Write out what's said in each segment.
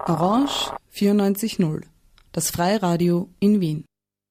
Orange 94.0, das Freiradio in Wien.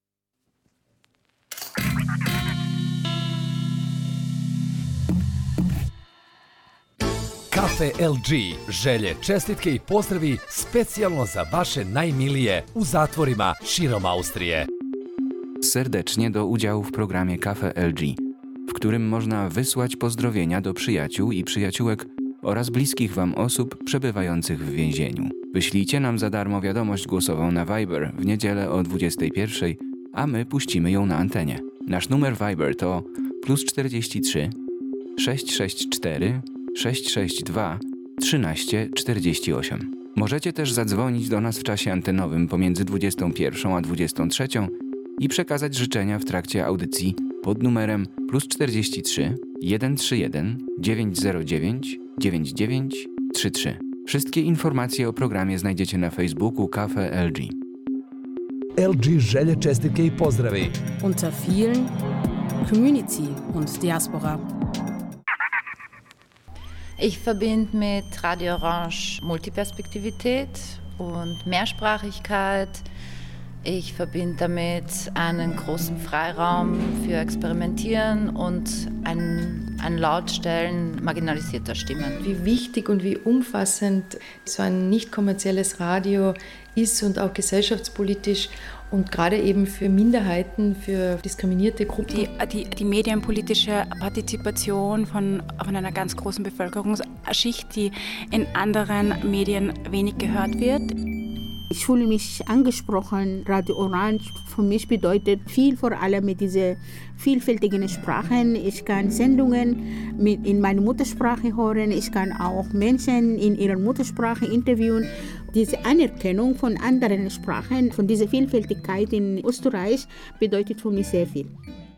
Kafe LG, želje, čestitke i pozdravi specijalno za vaše najmilije u zatvorima širom Austrije. Serdecznie do udziału w programie Kafe LG, w którym można wysłać pozdrowienia do przyjaciół i przyjaciółek oraz bliskich Wam osób przebywających w więzieniu. Wyślijcie nam za darmo wiadomość głosową na Viber w niedzielę o 21:00, a my puścimy ją na antenie. Nasz numer Viber to +43 664 662 1348. Możecie też zadzwonić do nas w czasie antenowym pomiędzy 21 a 23 i przekazać życzenia w trakcie audycji pod numerem +43 131 909 9933. Wszystkie informacje o programie znajdziecie na Facebooku Kafe LG. LG želje, čestitke i pozdravi. Unter vielen Community und Diaspora. Ich verbinde mit Radio Orange Multiperspektivität und Mehrsprachigkeit. Ich verbinde damit einen großen Freiraum für Experimentieren und ein Lautstellen marginalisierter Stimmen. Wie wichtig und wie umfassend so ein nicht kommerzielles Radio ist und auch gesellschaftspolitisch und gerade eben für Minderheiten, für diskriminierte Gruppen. Die medienpolitische Partizipation von einer ganz großen Bevölkerungsschicht, die in anderen Medien wenig gehört wird. Ich fühle mich angesprochen. Radio Orange für mich bedeutet viel, vor allem mit diesen vielfältigen Sprachen. Ich kann Sendungen in meiner Muttersprache hören. Ich kann auch Menschen in ihrer Muttersprache interviewen. Diese Anerkennung von anderen Sprachen, von dieser Vielfältigkeit in Österreich bedeutet für mich sehr viel.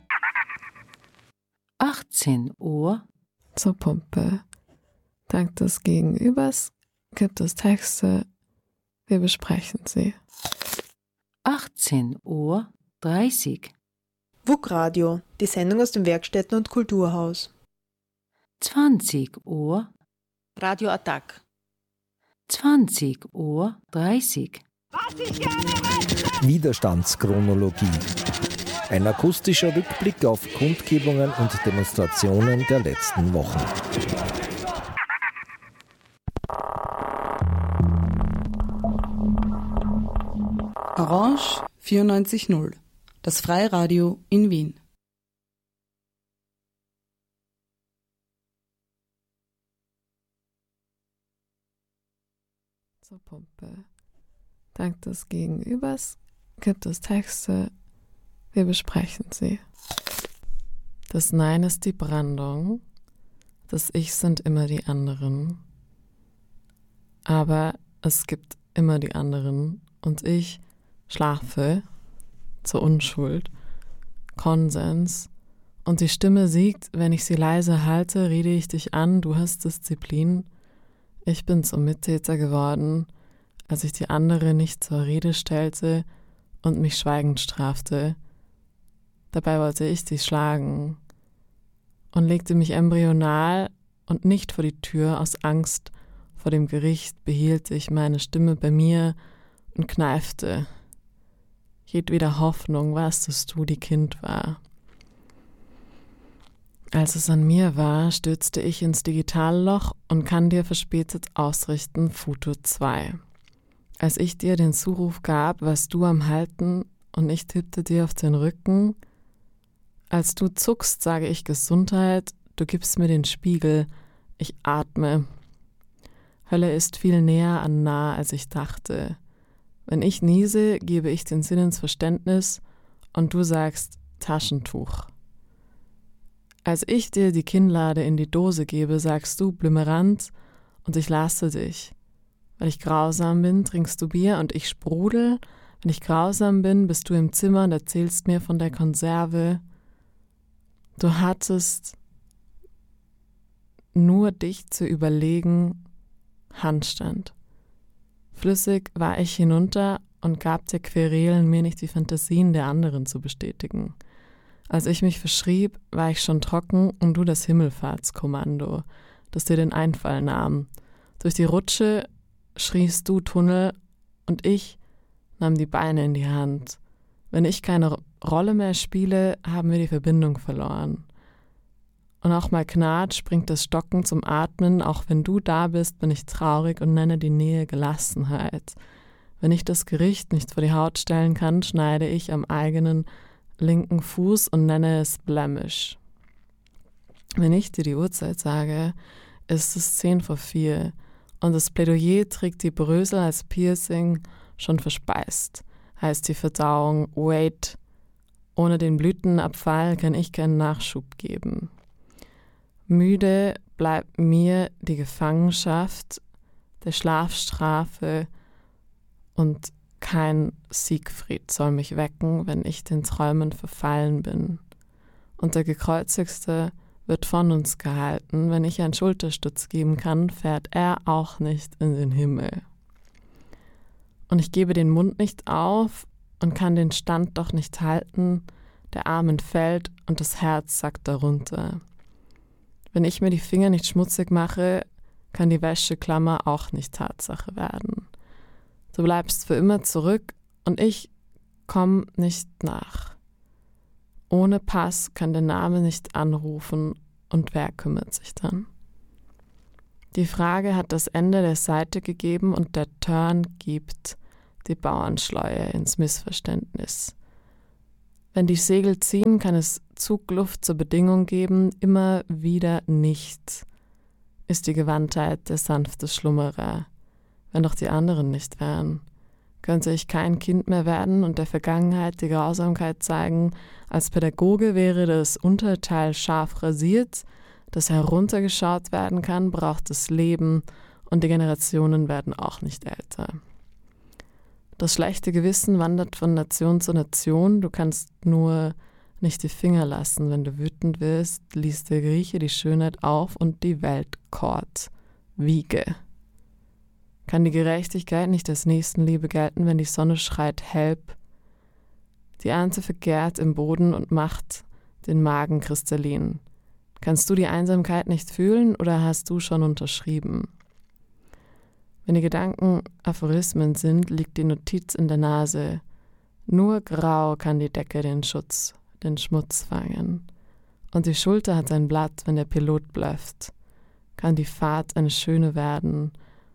18 Uhr. Zur Pumpe. Dank des Gegenübers gibt es Texte. Wir besprechen sie. 18:30 Uhr. WUK Radio, die Sendung aus dem Werkstätten- und Kulturhaus. 20 Uhr. Radio Attack. 20:30 Uhr. Widerstandschronologie. Ein akustischer Rückblick auf Kundgebungen und Demonstrationen der letzten Wochen. Orange 94.0, das Freiradio in Wien. Zur Pumpe. Dank des Gegenübers gibt es Texte. Wir besprechen sie. Das Nein ist die Brandung. Das Ich sind immer die anderen. Aber es gibt immer die anderen und ich schlafe zur Unschuld, Konsens und die Stimme siegt, wenn ich sie leise halte, rede ich dich an, du hast Disziplin. Ich bin zum Mittäter geworden, als ich die andere nicht zur Rede stellte und mich schweigend strafte. Dabei wollte ich sie schlagen und legte mich embryonal und nicht vor die Tür aus Angst vor dem Gericht behielt ich meine Stimme bei mir und kneifte. Jedweder Hoffnung warst, dass du die Kind war. Als es an mir war, stürzte ich ins Digitalloch und kann dir verspätet ausrichten, Futur 2. Als ich dir den Zuruf gab, warst du am Halten und ich tippte dir auf den Rücken. Als du zuckst, sage ich Gesundheit, du gibst mir den Spiegel, ich atme. Hölle ist viel näher an nah, als ich dachte. Wenn ich niese, gebe ich den Sinn ins Verständnis und du sagst Taschentuch. Als ich dir die Kinnlade in die Dose gebe, sagst du Blümerant und ich lasse dich. Weil ich grausam bin, trinkst du Bier und ich sprudel. Wenn ich grausam bin, bist du im Zimmer und erzählst mir von der Konserve. Du hattest nur dich zu überlegen, Handstand. Flüssig war ich hinunter und gab der Querelen, mir nicht die Fantasien der anderen zu bestätigen. Als ich mich verschrieb, war ich schon trocken und du das Himmelfahrtskommando, das dir den Einfall nahm. Durch die Rutsche schriest du Tunnel und ich nahm die Beine in die Hand. Wenn ich keine Rolle mehr spiele, haben wir die Verbindung verloren. Und auch mal Knatsch bringt das Stocken zum Atmen. Auch wenn du da bist, bin ich traurig und nenne die Nähe Gelassenheit. Wenn ich das Gericht nicht vor die Haut stellen kann, schneide ich am eigenen linken Fuß und nenne es Blemish. Wenn ich dir die Uhrzeit sage, ist es 3:10 und das Plädoyer trägt die Brösel als Piercing schon verspeist. Heißt die Verdauung, wait, ohne den Blütenabfall kann ich keinen Nachschub geben. Müde bleibt mir die Gefangenschaft der Schlafstrafe und kein Siegfried soll mich wecken, wenn ich den Träumen verfallen bin. Und der Gekreuzigste wird von uns gehalten. Wenn ich einen Schulterstütz geben kann, fährt er auch nicht in den Himmel. Und ich gebe den Mund nicht auf und kann den Stand doch nicht halten. Der Arm entfällt und das Herz sackt darunter. Wenn ich mir die Finger nicht schmutzig mache, kann die Wäscheklammer auch nicht Tatsache werden. Du bleibst für immer zurück und ich komme nicht nach. Ohne Pass kann der Name nicht anrufen und wer kümmert sich dann? Die Frage hat das Ende der Seite gegeben und der Turn gibt die Bauernschleue ins Missverständnis. Wenn die Segel ziehen, kann es Zugluft zur Bedingung geben, immer wieder nicht, ist die Gewandtheit der sanfte Schlummerer. Wenn doch die anderen nicht wären, könnte ich kein Kind mehr werden und der Vergangenheit die Grausamkeit zeigen. Als Pädagoge wäre das Unterteil scharf rasiert, das heruntergeschaut werden kann, braucht es Leben und die Generationen werden auch nicht älter. Das schlechte Gewissen wandert von Nation zu Nation. Du kannst nur nicht die Finger lassen. Wenn du wütend wirst, liest der Grieche die Schönheit auf und die Welt kort. Wiege. Kann die Gerechtigkeit nicht als Nächstenliebe gelten, wenn die Sonne schreit, help? Die Ernte vergärt im Boden und macht den Magen kristallin. Kannst du die Einsamkeit nicht fühlen oder hast du schon unterschrieben? Wenn die Gedanken Aphorismen sind, liegt die Notiz in der Nase. Nur grau kann die Decke den Schmutz fangen. Und die Schulter hat ein Blatt, wenn der Pilot blöfft. Kann die Fahrt eine schöne werden,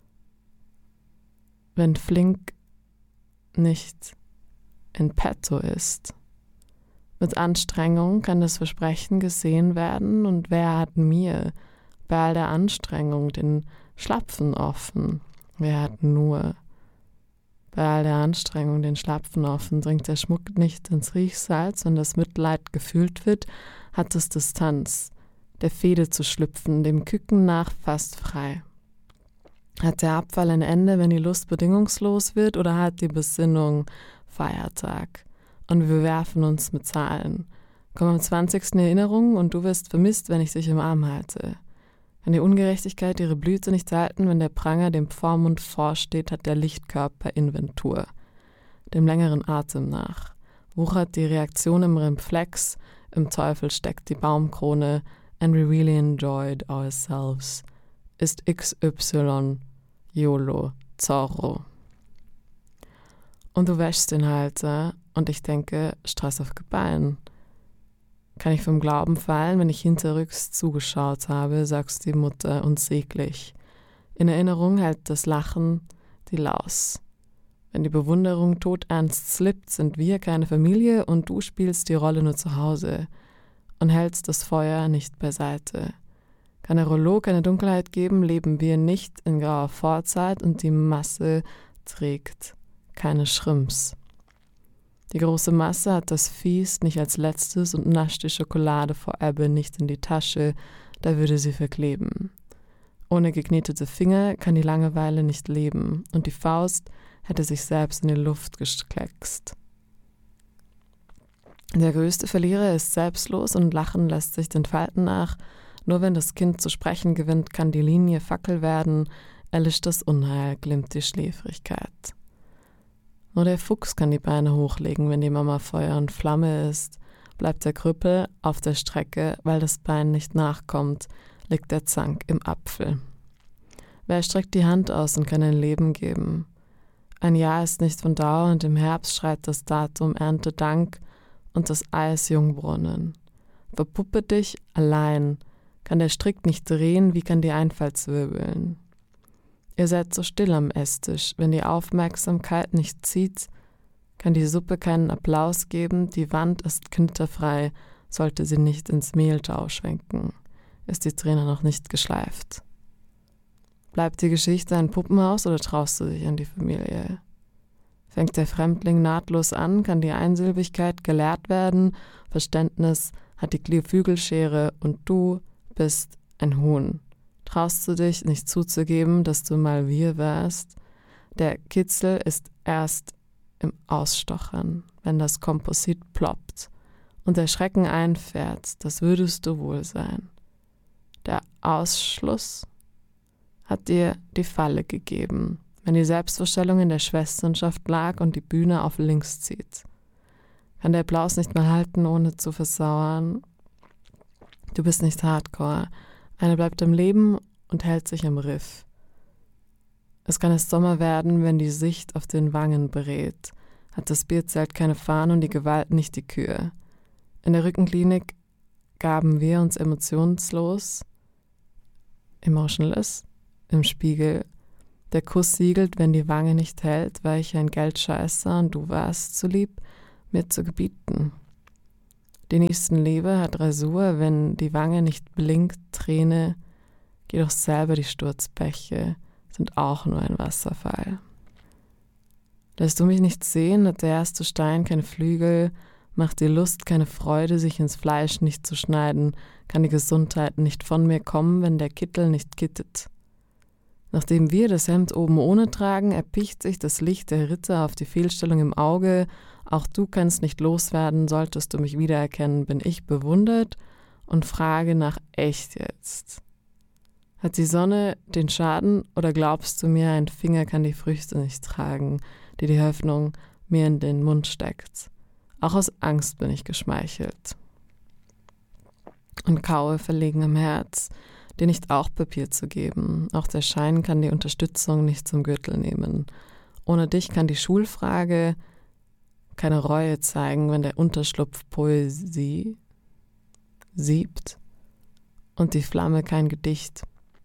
wenn Flink nicht in petto ist. Mit Anstrengung kann das Versprechen gesehen werden und wer hat mir bei all der Anstrengung den Schlapfen offen? Wer hat nur bei all der Anstrengung den Schlapfen offen? Dringt der Schmuck nicht ins Riechsalz, wenn das Mitleid gefühlt wird, hat es Distanz, der Fehde zu schlüpfen, dem Küken nach fast frei. Hat der Abfall ein Ende, wenn die Lust bedingungslos wird, oder hat die Besinnung Feiertag? Und wir werfen uns mit Zahlen. Komm am 20. Erinnerung und du wirst vermisst, wenn ich dich im Arm halte. Kann die Ungerechtigkeit ihre Blüte nicht halten, wenn der Pranger dem Vormund vorsteht, hat der Lichtkörper Inventur. Dem längeren Atem nach. Wuchert die Reaktion im Reflex, im Teufel steckt die Baumkrone, and we really enjoyed ourselves. Ist XY, YOLO, Zorro. Und du wäschst den Halter und ich denke, Stress auf Gebein. Kann ich vom Glauben fallen, wenn ich hinterrücks zugeschaut habe, sagst die Mutter unsäglich. In Erinnerung hält das Lachen die Laus. Wenn die Bewunderung todernst slippt, sind wir keine Familie und du spielst die Rolle nur zu Hause und hältst das Feuer nicht beiseite. Kann der Rollo keine Dunkelheit geben, leben wir nicht in grauer Vorzeit und die Masse trägt keine Shrimps. Die große Masse hat das Feast nicht als letztes und nascht die Schokolade vor Ebbe nicht in die Tasche, da würde sie verkleben. Ohne geknetete Finger kann die Langeweile nicht leben und die Faust hätte sich selbst in die Luft gekleckst. Der größte Verlierer ist selbstlos und Lachen lässt sich den Falten nach. Nur wenn das Kind zu sprechen gewinnt, kann die Linie Fackel werden, erlischt das Unheil, glimmt die Schläfrigkeit. Nur der Fuchs kann die Beine hochlegen, wenn die Mama Feuer und Flamme ist. Bleibt der Krüppel auf der Strecke, weil das Bein nicht nachkommt, liegt der Zank im Apfel. Wer streckt die Hand aus und kann ein Leben geben? Ein Jahr ist nicht von Dauer und im Herbst schreit das Datum Erntedank und das Eis Jungbrunnen. Verpuppe dich allein, kann der Strick nicht drehen, wie kann die Einfalt zwirbeln? Ihr seid so still am Esstisch, wenn die Aufmerksamkeit nicht zieht, kann die Suppe keinen Applaus geben, die Wand ist knitterfrei, sollte sie nicht ins Mehltau schwenken, ist die Träne noch nicht geschleift. Bleibt die Geschichte ein Puppenhaus oder traust du dich an die Familie? Fängt der Fremdling nahtlos an, kann die Einsilbigkeit gelehrt werden, Verständnis hat die Geflügelschere und du bist ein Huhn. Traust du dich nicht zuzugeben, dass du mal wir warst? Der Kitzel ist erst im Ausstochern, wenn das Komposit ploppt und der Schrecken einfährt, das würdest du wohl sein. Der Ausschluss hat dir die Falle gegeben, wenn die Selbstvorstellung in der Schwesternschaft lag und die Bühne auf links zieht. Kann der Applaus nicht mehr halten, ohne zu versauern? Du bist nicht Hardcore. Eine bleibt am Leben und hält sich im Riff. Es kann erst Sommer werden, wenn die Sicht auf den Wangen berät. Hat das Bierzelt keine Fahne und die Gewalt nicht die Kür. In der Rückenklinik gaben wir uns emotionslos, emotionless, im Spiegel. Der Kuss siegelt, wenn die Wange nicht hält, war ich ein Geldscheißer und du warst zu lieb, mir zu gebieten. Die Nächstenliebe hat Rasur, wenn die Wange nicht blinkt, Träne, geh doch selber, die Sturzbäche sind auch nur ein Wasserfall. Lässt du mich nicht sehen, hat der erste Stein keine Flügel, macht die Lust keine Freude, sich ins Fleisch nicht zu schneiden, kann die Gesundheit nicht von mir kommen, wenn der Kittel nicht kittet. Nachdem wir das Hemd oben ohne tragen, erpicht sich das Licht der Ritter auf die Fehlstellung im Auge. Auch du kannst nicht loswerden, solltest du mich wiedererkennen, bin ich bewundert und frage nach echt jetzt. Hat die Sonne den Schaden oder glaubst du mir, ein Finger kann die Früchte nicht tragen, die die Hoffnung mir in den Mund steckt? Auch aus Angst bin ich geschmeichelt und kaue verlegen am Herz, dir nicht auch Papier zu geben. Auch der Schein kann die Unterstützung nicht zum Gürtel nehmen. Ohne dich kann die Schulfrage keine Reue zeigen, wenn der Unterschlupf Poesie siebt und die Flamme kein Gedicht.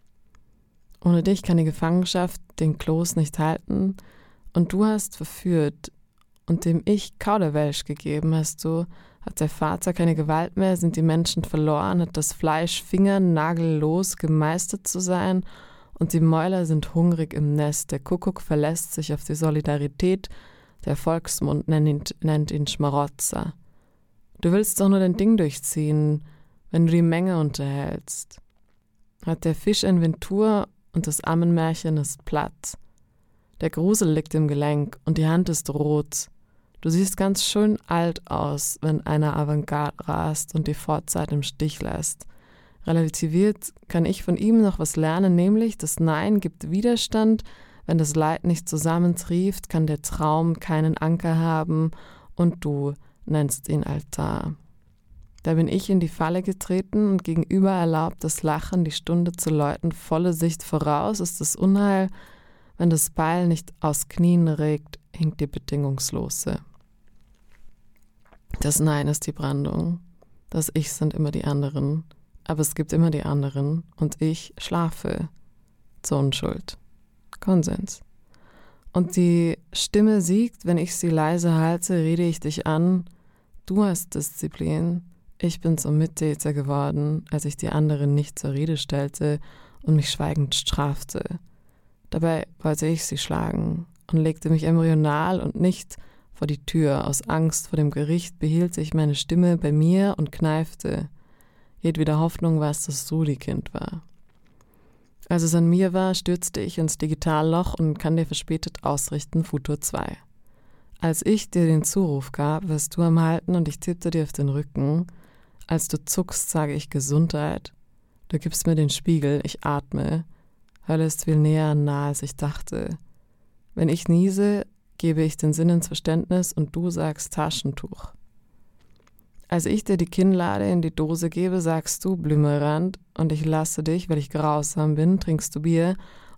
Ohne dich kann die Gefangenschaft den Kloß nicht halten und du hast verführt und dem Ich Kauderwelsch gegeben hast du, hat der Vater keine Gewalt mehr, sind die Menschen verloren, hat das Fleisch fingernagellos gemeistert zu sein und die Mäuler sind hungrig im Nest. Der Kuckuck verlässt sich auf die Solidarität, der Volksmund nennt ihn Schmarotzer. Du willst doch nur dein Ding durchziehen, wenn du die Menge unterhältst. Hat der Fisch Inventur und das Ammenmärchen ist platt. Der Grusel liegt im Gelenk und die Hand ist rot. Du siehst ganz schön alt aus, wenn einer Avantgarde rast und die Vorzeit im Stich lässt. Relativiert kann ich von ihm noch was lernen, nämlich das Nein gibt Widerstand. Wenn das Leid nicht zusammentrieft, kann der Traum keinen Anker haben und du nennst ihn Altar. Da bin ich in die Falle getreten und gegenüber erlaubt das Lachen, die Stunde zu läuten, volle Sicht voraus ist das Unheil. Wenn das Beil nicht aus Knien regt, hinkt die Bedingungslose. Das Nein ist die Brandung, das Ich sind immer die anderen, aber es gibt immer die anderen und ich schlafe zur Unschuld. Konsens. Und die Stimme siegt, wenn ich sie leise halte, rede ich dich an. Du hast Disziplin, ich bin zum Mittäter geworden, als ich die anderen nicht zur Rede stellte und mich schweigend strafte. Dabei wollte ich sie schlagen und legte mich embryonal und nicht vor die Tür. Aus Angst vor dem Gericht behielt ich meine Stimme bei mir und kneifte. Jedwede Hoffnung war es, dass Rudi Kind war. Als es an mir war, stürzte ich ins Digitalloch und kann dir verspätet ausrichten, Futur 2. Als ich dir den Zuruf gab, warst du am Halten und ich tippte dir auf den Rücken. Als du zuckst, sage ich Gesundheit. Du gibst mir den Spiegel, ich atme. Hölle ist viel näher nah, als ich dachte. Wenn ich niese, gebe ich den Sinn ins Verständnis und du sagst Taschentuch. Als ich dir die Kinnlade in die Dose gebe, sagst du Blümerand und ich lasse dich, weil ich grausam bin, trinkst du Bier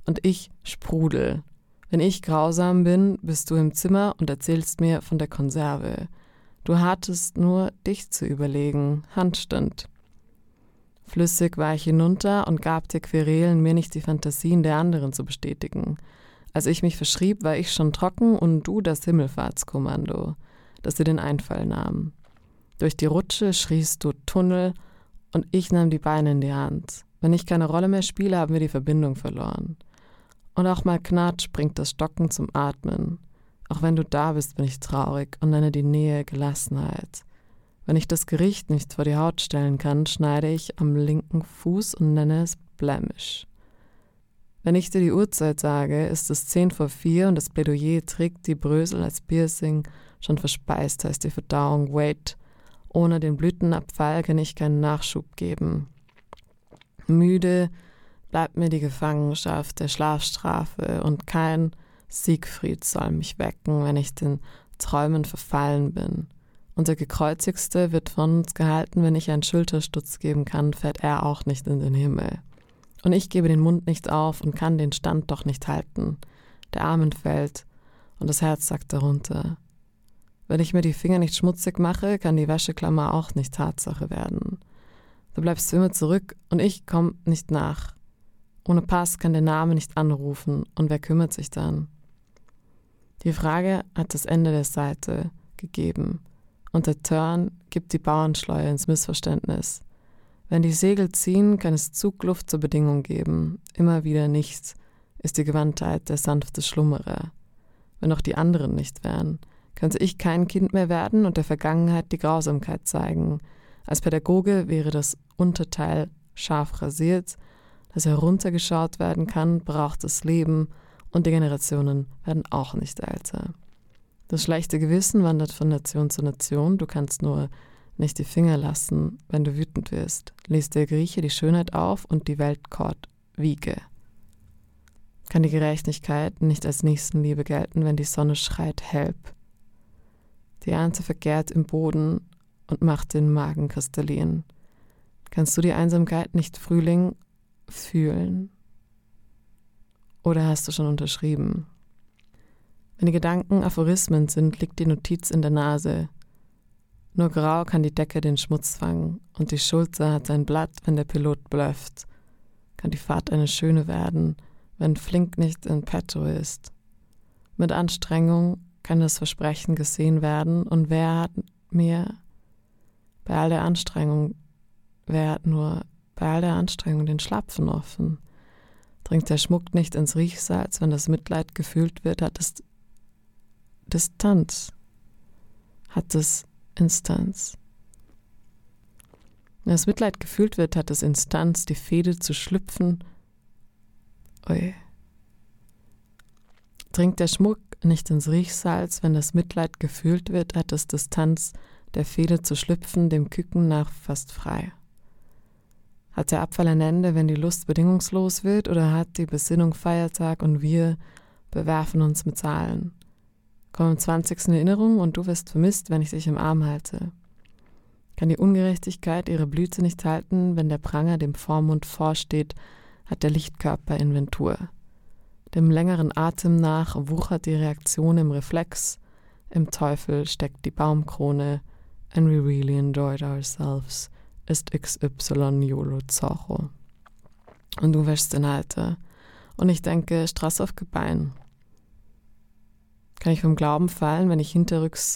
und ich sprudel. Wenn ich grausam bin, bist du im Zimmer und erzählst mir von der Konserve. Du hattest nur, dich zu überlegen, Handstand. Flüssig war ich hinunter und gab dir Querelen, mir nicht die Fantasien der anderen zu bestätigen. Als ich mich verschrieb, war ich schon trocken und du das Himmelfahrtskommando, das dir den Einfall nahm. Durch die Rutsche schriest du Tunnel und ich nahm die Beine in die Hand. Wenn ich keine Rolle mehr spiele, haben wir die Verbindung verloren. Und auch mal Knatsch bringt das Stocken zum Atmen. Auch wenn du da bist, bin ich traurig und nenne die Nähe Gelassenheit. Wenn ich das Gericht nicht vor die Haut stellen kann, schneide ich am linken Fuß und nenne es Blemish. Wenn ich dir die Uhrzeit sage, ist es 3:10 und das Plädoyer trägt die Brösel als Piercing, schon verspeist heißt die Verdauung Wait. Ohne den Blütenabfall kann ich keinen Nachschub geben. Müde bleibt mir die Gefangenschaft der Schlafstrafe und kein Siegfried soll mich wecken, wenn ich den Träumen verfallen bin. Und der Gekreuzigste wird von uns gehalten, wenn ich einen Schulterstutz geben kann, fährt er auch nicht in den Himmel. Und ich gebe den Mund nicht auf und kann den Stand doch nicht halten. Der Arm entfällt und das Herz sackt darunter. Wenn ich mir die Finger nicht schmutzig mache, kann die Wäscheklammer auch nicht Tatsache werden. Du bleibst für immer zurück und ich komme nicht nach. Ohne Pass kann der Name nicht anrufen und wer kümmert sich dann? Die Frage hat das Ende der Seite gegeben und der Turn gibt die Bauernschleue ins Missverständnis. Wenn die Segel ziehen, kann es Zugluft zur Bedingung geben. Immer wieder nichts ist die Gewandtheit der sanfte Schlummerer. Wenn auch die anderen nicht wären, könnte ich kein Kind mehr werden und der Vergangenheit die Grausamkeit zeigen. Als Pädagoge wäre das Unterteil scharf rasiert, das heruntergeschaut werden kann, braucht es Leben und die Generationen werden auch nicht älter. Das schlechte Gewissen wandert von Nation zu Nation, du kannst nur nicht die Finger lassen, wenn du wütend wirst. Liest der Grieche die Schönheit auf und die Welt kort Wiege. Kann die Gerechtigkeit nicht als Nächstenliebe gelten, wenn die Sonne schreit Help? Die Ernte vergärt im Boden und macht den Magen kristallin. Kannst du die Einsamkeit nicht Frühling fühlen? Oder hast du schon unterschrieben? Wenn die Gedanken Aphorismen sind, liegt die Notiz in der Nase. Nur grau kann die Decke den Schmutz fangen und die Schulter hat ein Blatt, wenn der Pilot blöfft. Kann die Fahrt eine schöne werden, wenn Flink nicht in petto ist. Mit Anstrengung kann das Versprechen gesehen werden und wer hat nur bei all der Anstrengung den Schlapfen offen? Dringt der Schmuck nicht ins Riechsalz, wenn das Mitleid gefühlt wird, hat es Distanz, hat es Instanz. Wenn das Mitleid gefühlt wird, hat es Instanz, die Fehde zu schlüpfen. Ui. Dringt der Schmuck nicht ins Riechsalz, wenn das Mitleid gefühlt wird, hat es Distanz, der Fehde zu schlüpfen, dem Küken nach fast frei. Hat der Abfall ein Ende, wenn die Lust bedingungslos wird, oder hat die Besinnung Feiertag und wir bewerfen uns mit Zahlen? Komm am 20. in Erinnerung und du wirst vermisst, wenn ich dich im Arm halte. Kann die Ungerechtigkeit ihre Blüte nicht halten, wenn der Pranger dem Vormund vorsteht, hat der Lichtkörper Inventur. Dem längeren Atem nach wuchert die Reaktion im Reflex, im Teufel steckt die Baumkrone, and we really enjoyed ourselves, ist XY YOLO Zorro. Und du wäschst den Alter. Und ich denke, Straß auf Gebein. Kann ich vom Glauben fallen, wenn ich hinterrücks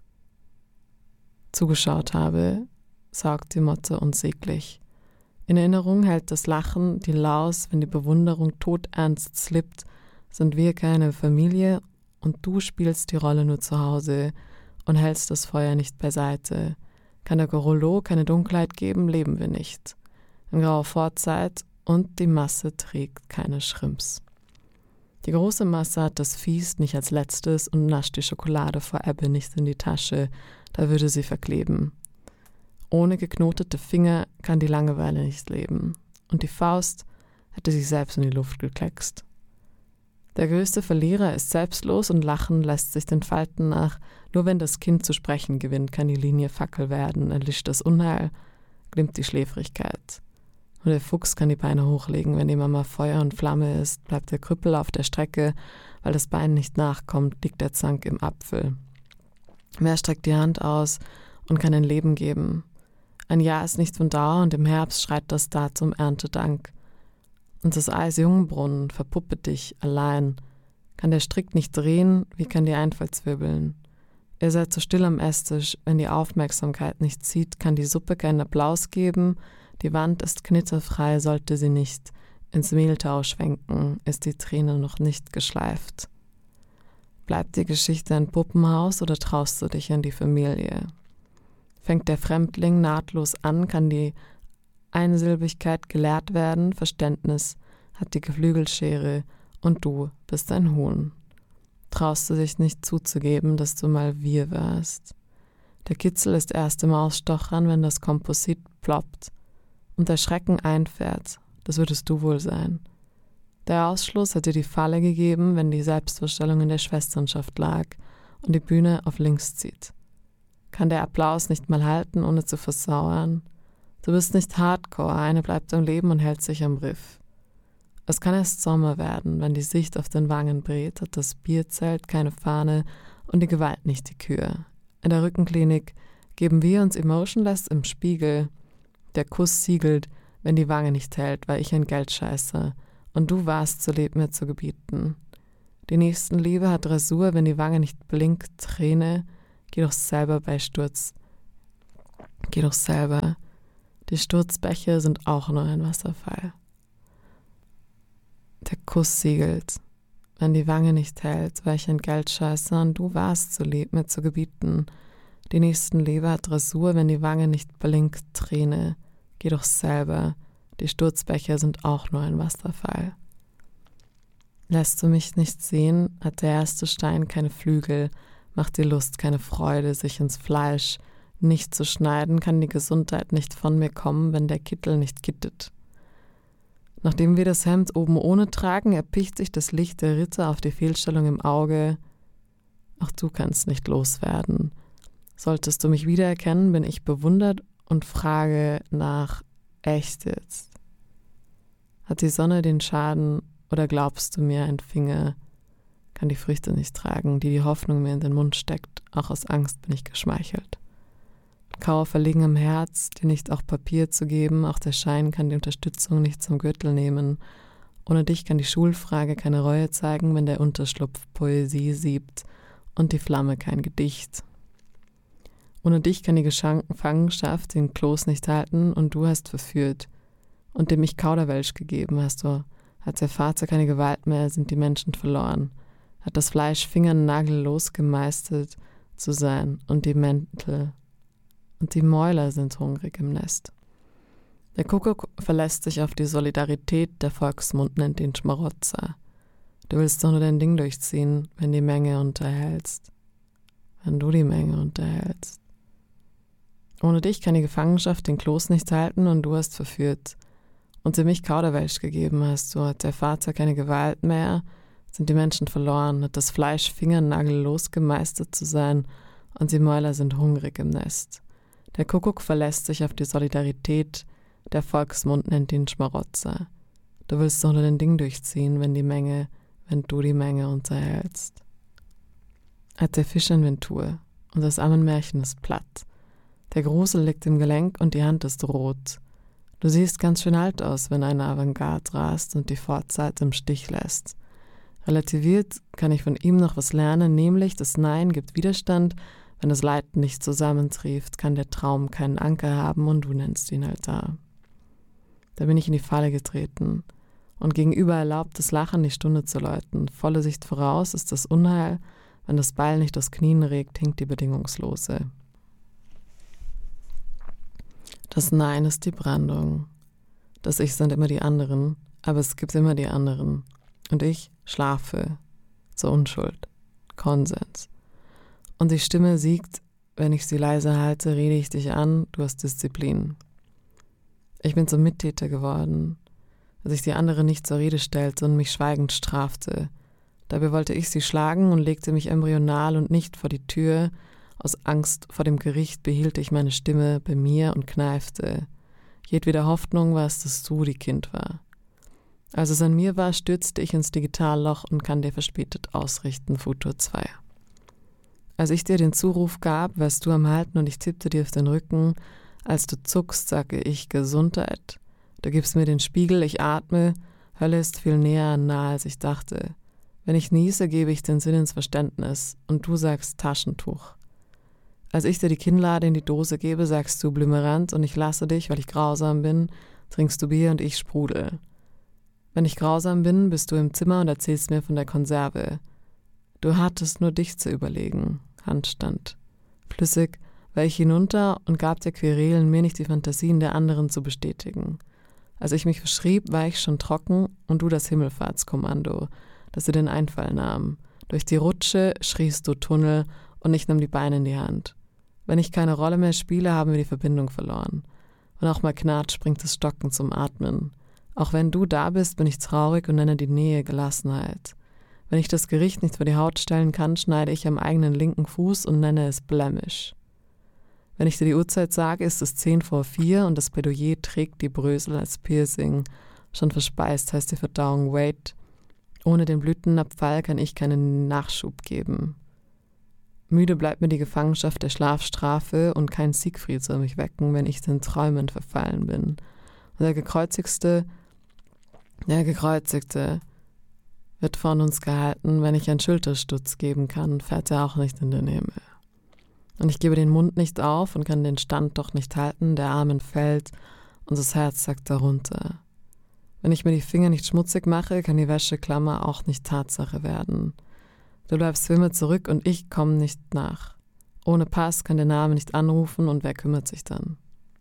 zugeschaut habe, sagt die Motte unsäglich. In Erinnerung hält das Lachen, die Laus, wenn die Bewunderung todernst slippt, sind wir keine Familie und du spielst die Rolle nur zu Hause und hältst das Feuer nicht beiseite. Kann der Gorolo keine Dunkelheit geben, leben wir nicht. In grauer Vorzeit und die Masse trägt keine Schrimps. Die große Masse hat das Fies nicht als letztes und nascht die Schokolade vor Ebbe nicht in die Tasche, da würde sie verkleben. Ohne geknotete Finger kann die Langeweile nicht leben. Und die Faust hätte sich selbst in die Luft gekleckst. Der größte Verlierer ist selbstlos und Lachen lässt sich den Falten nach. Nur wenn das Kind zu sprechen gewinnt, kann die Linie Fackel werden, erlischt das Unheil, glimmt die Schläfrigkeit. Nur der Fuchs kann die Beine hochlegen. Wenn die Mama Feuer und Flamme ist, bleibt der Krüppel auf der Strecke. Weil das Bein nicht nachkommt, liegt der Zank im Apfel. Wer streckt die Hand aus und kann ein Leben geben? Ein Jahr ist nicht von Dauer und im Herbst schreit das Datum Erntedank. Und das Eis Jungbrunnen verpuppet dich allein. Kann der Strick nicht drehen, wie kann die Einfall zwirbeln? Ihr seid so still am Esstisch, wenn die Aufmerksamkeit nicht zieht, kann die Suppe keinen Applaus geben, die Wand ist knitterfrei, sollte sie nicht ins Mehltau schwenken, ist die Träne noch nicht geschleift. Bleibt die Geschichte ein Puppenhaus oder traust du dich an die Familie? Fängt der Fremdling nahtlos an, kann die Einsilbigkeit gelehrt werden, Verständnis hat die Geflügelschere und du bist ein Huhn. Traust du dich nicht zuzugeben, dass du mal wir warst? Der Kitzel ist erst im Ausstochern, wenn das Komposit ploppt und der Schrecken einfährt. Das würdest du wohl sein. Der Ausschluss hat dir die Falle gegeben, wenn die Selbstvorstellung in der Schwesternschaft lag und die Bühne auf links zieht. Kann der Applaus nicht mal halten, ohne zu versauern? Du bist nicht Hardcore, eine bleibt am Leben und hält sich am Riff. Es kann erst Sommer werden, wenn die Sicht auf den Wangen brät, hat das Bierzelt keine Fahne und die Gewalt nicht die Kür. In der Rückenklinik geben wir uns emotionless im Spiegel. Der Kuss siegelt, wenn die Wange nicht hält, war ich ein Geldscheißer und du warst zu lieb, mir zu gebieten. Die Nächstenliebe hat Rasur, wenn die Wange nicht blinkt, Träne, geh doch selber bei Sturz. Geh doch selber. Die Sturzbäche sind auch nur ein Wasserfall. Der Kuss siegelt, wenn die Wange nicht hält, war ich ein Geldscheißer und du warst zu lieb, mir zu gebieten. Die Nächstenliebe hat Rasur, wenn die Wange nicht blinkt, Träne. Geh doch selber, die Sturzbäche sind auch nur ein Wasserfall. Lässt du mich nicht sehen, hat der erste Stein keine Flügel, macht die Lust keine Freude, sich ins Fleisch nicht zu schneiden, kann die Gesundheit nicht von mir kommen, wenn der Kittel nicht kittet. Nachdem wir das Hemd oben ohne tragen, erpicht sich das Licht der Ritter auf die Fehlstellung im Auge. Auch du kannst nicht loswerden. Solltest du mich wiedererkennen, bin ich bewundert und frage nach, echt jetzt? Hat die Sonne den Schaden oder glaubst du mir, ein Finger kann die Früchte nicht tragen, die Hoffnung mir in den Mund steckt, auch aus Angst bin ich geschmeichelt. Kauer verlegen im Herz, dir nicht auch Papier zu geben, auch der Schein kann die Unterstützung nicht zum Gürtel nehmen. Ohne dich kann die Schulfrage keine Reue zeigen, wenn der Unterschlupf Poesie siebt und die Flamme kein Gedicht. Ohne dich kann die Gefangenschaft den Kloß nicht halten und du hast verführt. Und dem ich Kauderwelsch gegeben hast du, hat der Vater keine Gewalt mehr, sind die Menschen verloren. Hat das Fleisch fingernagellos gemeistert zu sein und die Mäntel und die Mäuler sind hungrig im Nest. Der Kuckuck verlässt sich auf die Solidarität, der Volksmund nennt ihn Schmarotzer. Du willst doch nur dein Ding durchziehen, wenn die Menge unterhältst. Wenn du die Menge unterhältst. Ohne dich kann die Gefangenschaft den Kloß nicht halten und du hast verführt. Und sie mich Kauderwelsch gegeben hast, so hat der Vater keine Gewalt mehr, sind die Menschen verloren, hat das Fleisch fingernagellos gemeistert zu sein und die Mäuler sind hungrig im Nest. Der Kuckuck verlässt sich auf die Solidarität, der Volksmund nennt ihn Schmarotzer. Du willst doch nur dein Ding durchziehen, wenn du die Menge unterhältst. Hat der Fisch Inventur und das Ammenmärchen ist platt. Der Grusel liegt im Gelenk und die Hand ist rot. Du siehst ganz schön alt aus, wenn eine Avantgarde rast und die Vorzeit im Stich lässt. Relativiert kann ich von ihm noch was lernen, nämlich das Nein gibt Widerstand. Wenn das Leid nicht zusammentrifft, kann der Traum keinen Anker haben und du nennst ihn Altar. Da bin ich in die Falle getreten und gegenüber erlaubt das Lachen die Stunde zu läuten. Volle Sicht voraus ist das Unheil, wenn das Beil nicht aus Knien regt, hinkt die Bedingungslose. Das Nein ist die Brandung. Das Ich sind immer die anderen, aber es gibt immer die anderen. Und ich schlafe zur Unschuld. Konsens. Und die Stimme siegt, wenn ich sie leise halte, rede ich dich an, du hast Disziplin. Ich bin zum Mittäter geworden, als ich die andere nicht zur Rede stellte und mich schweigend strafte. Dabei wollte ich sie schlagen und legte mich embryonal und nicht vor die Tür. Aus Angst vor dem Gericht behielt ich meine Stimme bei mir und kneifte. Jedwede Hoffnung war es, dass du die Kind war. Als es an mir war, stürzte ich ins Digitalloch und kann dir verspätet ausrichten, Futur 2. Als ich dir den Zuruf gab, warst du am Halten und ich tippte dir auf den Rücken. Als du zuckst, sage ich Gesundheit. Du gibst mir den Spiegel, ich atme. Hölle ist viel näher nah, als ich dachte. Wenn ich niese, gebe ich den Sinn ins Verständnis und du sagst Taschentuch. Als ich dir die Kinnlade in die Dose gebe, sagst du Blümerant und ich lasse dich, weil ich grausam bin, trinkst du Bier und ich Sprudel. Wenn ich grausam bin, bist du im Zimmer und erzählst mir von der Konserve. Du hattest nur dich zu überlegen. Handstand. Flüssig war ich hinunter und gab der Querelen, mir nicht die Fantasien der anderen zu bestätigen. Als ich mich verschrieb, war ich schon trocken und du das Himmelfahrtskommando, das dir den Einfall nahm. Durch die Rutsche schriest du Tunnel und ich nahm die Beine in die Hand. Wenn ich keine Rolle mehr spiele, haben wir die Verbindung verloren. Und auch mal knatscht, bringt das Stocken zum Atmen. Auch wenn du da bist, bin ich traurig und nenne die Nähe Gelassenheit. Wenn ich das Gericht nicht vor die Haut stellen kann, schneide ich am eigenen linken Fuß und nenne es Blemish. Wenn ich dir die Uhrzeit sage, ist es 4:10 und das Plädoyer trägt die Brösel als Piercing. Schon verspeist heißt die Verdauung Wait. Ohne den Blütenabfall kann ich keinen Nachschub geben. Müde bleibt mir die Gefangenschaft der Schlafstrafe und kein Siegfried soll mich wecken, wenn ich den Träumen verfallen bin. Und der Gekreuzigte wird von uns gehalten, wenn ich einen Schulterstutz geben kann, fährt er auch nicht in den Himmel. Und ich gebe den Mund nicht auf und kann den Stand doch nicht halten, der Arm entfällt und das Herz sackt darunter. Wenn ich mir die Finger nicht schmutzig mache, kann die Wäscheklammer auch nicht Tatsache werden. Du bleibst für immer zurück und ich komme nicht nach. Ohne Pass kann der Name nicht anrufen und wer kümmert sich dann?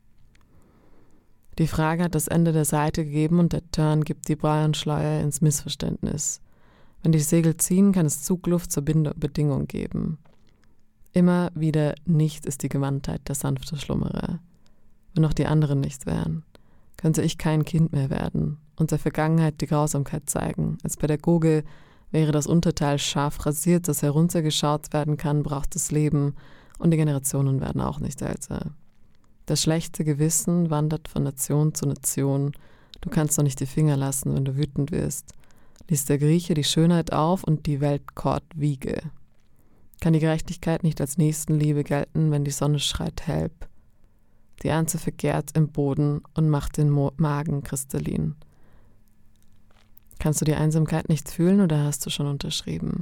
Die Frage hat das Ende der Seite gegeben und der Turn gibt die Bayernschleue ins Missverständnis. Wenn die Segel ziehen, kann es Zugluft zur Bedingung geben. Immer wieder nicht ist die Gewandtheit der sanfte Schlummerer. Wenn auch die anderen nicht wären, könnte ich kein Kind mehr werden und der Vergangenheit die Grausamkeit zeigen. Als Pädagoge wäre das Unterteil scharf rasiert, das heruntergeschaut werden kann, braucht das Leben und die Generationen werden auch nicht älter. Das schlechte Gewissen wandert von Nation zu Nation. Du kannst doch nicht die Finger lassen, wenn du wütend wirst. Liest der Grieche die Schönheit auf und die Welt kort Wiege. Kann die Gerechtigkeit nicht als Nächstenliebe gelten, wenn die Sonne schreit Help? Die Ernte vergärt im Boden und macht den Magen kristallin. Kannst du die Einsamkeit nicht fühlen oder hast du schon unterschrieben?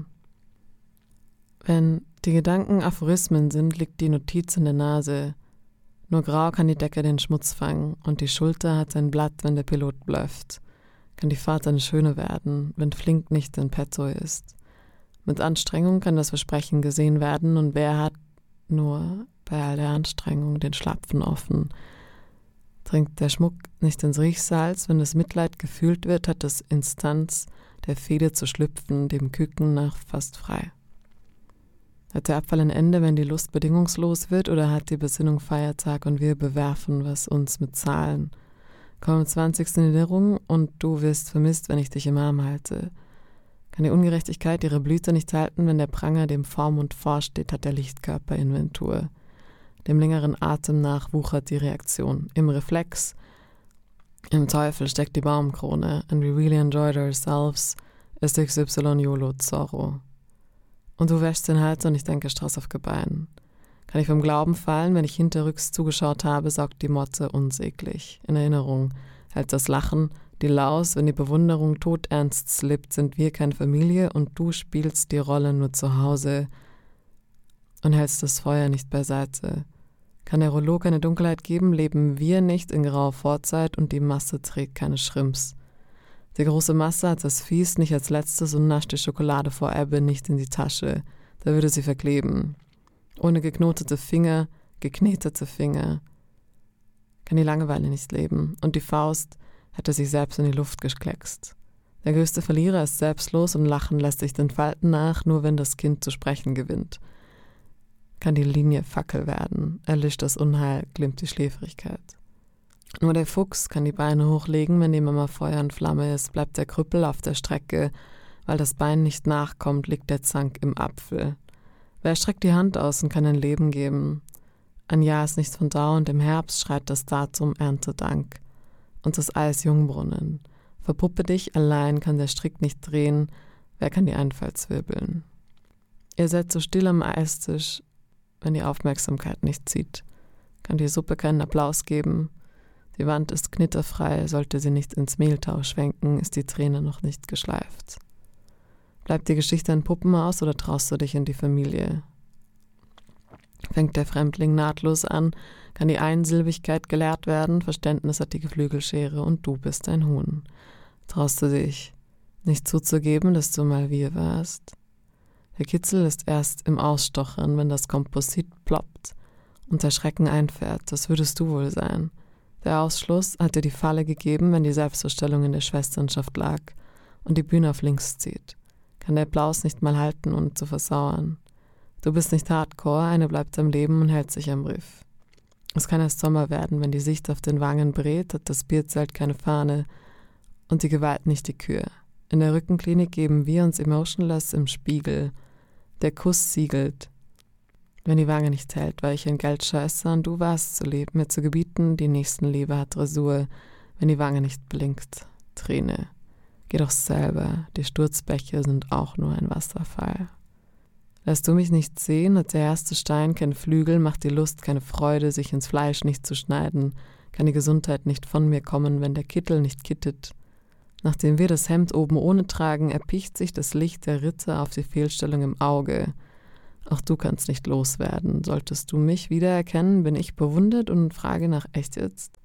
Wenn die Gedanken Aphorismen sind, liegt die Notiz in der Nase. Nur grau kann die Decke den Schmutz fangen und die Schulter hat sein Blatt, wenn der Pilot blöfft. Kann die Fahrt eine schöne werden, wenn Flink nicht in petto ist. Mit Anstrengung kann das Versprechen gesehen werden und wer hat nur bei all der Anstrengung den Schlapfen offen? Dringt der Schmuck nicht ins Riechsalz, wenn das Mitleid gefühlt wird, hat das Instanz der Fehde zu schlüpfen, dem Küken nach fast frei. Hat der Abfall ein Ende, wenn die Lust bedingungslos wird, oder hat die Besinnung Feiertag und wir bewerfen was uns mit Zahlen? Komm am 20. in Erinnerung und du wirst vermisst, wenn ich dich im Arm halte. Kann die Ungerechtigkeit ihre Blüte nicht halten, wenn der Pranger dem Vormund vorsteht, hat der Lichtkörper Inventur. Dem längeren Atem nach wuchert die Reaktion. Im Reflex, im Teufel steckt die Baumkrone, and we really enjoyed ourselves, ist XY YOLO Zorro. Und du wäschst den Hals und ich denke Straß auf Gebein. Kann ich vom Glauben fallen, wenn ich hinterrücks zugeschaut habe, saugt die Motte unsäglich. In Erinnerung hält das Lachen, die Laus, wenn die Bewunderung todernst slippt, sind wir keine Familie und du spielst die Rolle nur zu Hause und hältst das Feuer nicht beiseite. Kann der Rollo keine Dunkelheit geben, leben wir nicht in grauer Vorzeit und die Masse trägt keine Schrimps. Die große Masse hat das Viehs nicht als letztes und nascht die Schokolade vor Ebbe nicht in die Tasche. Da würde sie verkleben. Ohne geknotete Finger, geknetete Finger kann die Langeweile nicht leben und die Faust hätte sich selbst in die Luft gekleckst. Der größte Verlierer ist selbstlos und Lachen lässt sich den Falten nach, nur wenn das Kind zu sprechen gewinnt. Kann die Linie Fackel werden, erlischt das Unheil, glimmt die Schläfrigkeit. Nur der Fuchs kann die Beine hochlegen, wenn die Mama Feuer und Flamme ist, bleibt der Krüppel auf der Strecke, weil das Bein nicht nachkommt, liegt der Zank im Apfel. Wer streckt die Hand aus und kann ein Leben geben? Ein Jahr ist nichts von Dauer und im Herbst schreit das Datum Erntedank. Und das Eis Jungbrunnen. Verpuppe dich, allein kann der Strick nicht drehen, wer kann die Einfall zwirbeln? Ihr seid so still am Eistisch, wenn die Aufmerksamkeit nicht zieht. Kann die Suppe keinen Applaus geben? Die Wand ist knitterfrei, sollte sie nicht ins Mehltau schwenken, ist die Träne noch nicht geschleift. Bleibt die Geschichte ein Puppenhaus oder traust du dich in die Familie? Fängt der Fremdling nahtlos an, kann die Einsilbigkeit gelehrt werden, Verständnis hat die Geflügelschere und du bist ein Huhn. Traust du dich, nicht zuzugeben, dass du mal wir warst? Der Kitzel ist erst im Ausstochern, wenn das Komposit ploppt und der Schrecken einfährt. Das würdest du wohl sein. Der Ausschluss hat dir die Falle gegeben, wenn die Selbstvorstellung in der Schwesternschaft lag und die Bühne auf links zieht. Kann der Applaus nicht mal halten, ohne zu versauern. Du bist nicht Hardcore, eine bleibt am Leben und hält sich am Riff. Es kann erst Sommer werden, wenn die Sicht auf den Wangen brät, hat das Bierzelt keine Fahne und die Gewalt nicht die Kür. In der Rückenklinik geben wir uns emotionless im Spiegel. Der Kuss siegelt. Wenn die Wange nicht hält, war ich ein Geldscheißer und du warst zu lieb, mir zu gebieten, die Nächstenliebe hat Dressur, wenn die Wange nicht blinkt. Träne. Geh doch selber, die Sturzbäche sind auch nur ein Wasserfall. Lässt du mich nicht sehen, hat der erste Stein kein Flügel, macht die Lust keine Freude, sich ins Fleisch nicht zu schneiden, kann die Gesundheit nicht von mir kommen, wenn der Kittel nicht kittet. Nachdem wir das Hemd oben ohne tragen, erpicht sich das Licht der Ritter auf die Fehlstellung im Auge. Auch du kannst nicht loswerden. Solltest du mich wiedererkennen, bin ich bewundert und frage nach echt jetzt.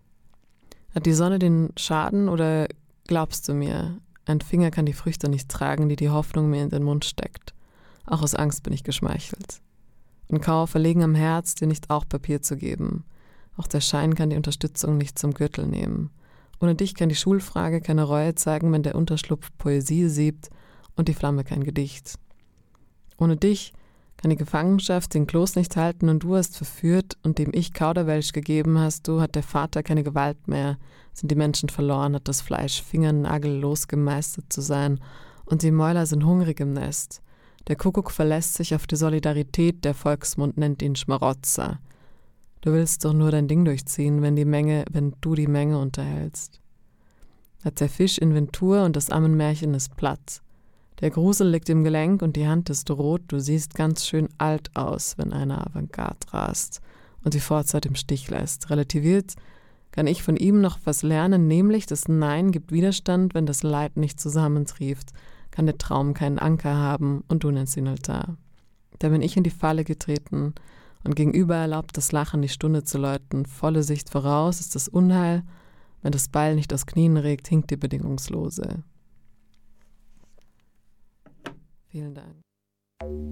Hat die Sonne den Schaden oder glaubst du mir? Ein Finger kann die Früchte nicht tragen, die die Hoffnung mir in den Mund steckt. Auch aus Angst bin ich geschmeichelt. Und Kauer verlegen am Herz, dir nicht auch Papier zu geben. Auch der Schein kann die Unterstützung nicht zum Gürtel nehmen. Ohne dich kann die Schulfrage keine Reue zeigen, wenn der Unterschlupf Poesie siebt und die Flamme kein Gedicht. Ohne dich kann die Gefangenschaft den Kloß nicht halten und du hast verführt und dem ich Kauderwelsch gegeben hast du, hat der Vater keine Gewalt mehr, sind die Menschen verloren, hat das Fleisch fingernagellos gemeistert zu sein und die Mäuler sind hungrig im Nest. Der Kuckuck verlässt sich auf die Solidarität, der Volksmund nennt ihn Schmarotzer. Du willst doch nur dein Ding durchziehen, wenn du die Menge unterhältst. Hat der Fisch Inventur und das Ammenmärchen ist platt. Der Grusel liegt im Gelenk und die Hand ist rot, du siehst ganz schön alt aus, wenn einer Avantgarde rast und die Vorzeit im Stich lässt. Relativiert kann ich von ihm noch was lernen, nämlich das Nein gibt Widerstand, wenn das Leid nicht zusammentrieft, kann der Traum keinen Anker haben und du nennst ihn Altar. Da bin ich in die Falle getreten und gegenüber erlaubt das Lachen die Stunde zu läuten, volle Sicht voraus ist das Unheil, wenn das Beil nicht aus Knien regt, hinkt die Bedingungslose. Vielen Dank.